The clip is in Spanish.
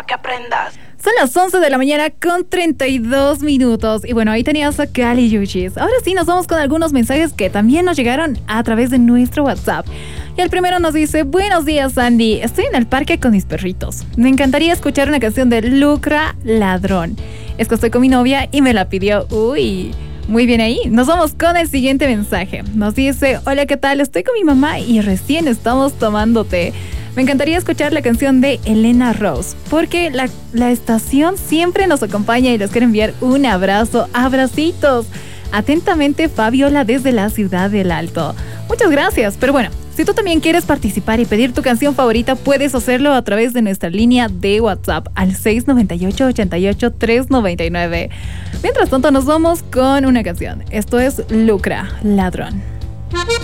que aprendas. Son las 11 de la mañana con 32 minutos. Y bueno, ahí tenías a Kali Uchis. Ahora sí, nos vamos con algunos mensajes que también nos llegaron a través de nuestro WhatsApp. Y el primero nos dice: buenos días, Sandy. Estoy en el parque con mis perritos. Me encantaría escuchar una canción de Lucra Ladrón. Es que estoy con mi novia y me la pidió. Uy, muy bien ahí. Nos vamos con el siguiente mensaje. Nos dice: hola, ¿qué tal? Estoy con mi mamá y recién estamos tomando té. Me encantaría escuchar la canción de Elena Rose, porque la estación siempre nos acompaña y les quiero enviar un abrazo. Abracitos. Atentamente, Fabiola desde la Ciudad del Alto. Muchas gracias. Pero bueno, si tú también quieres participar y pedir tu canción favorita, puedes hacerlo a través de nuestra línea de WhatsApp al 698-88-399. Mientras tanto, nos vamos con una canción. Esto es Lucra Ladrón.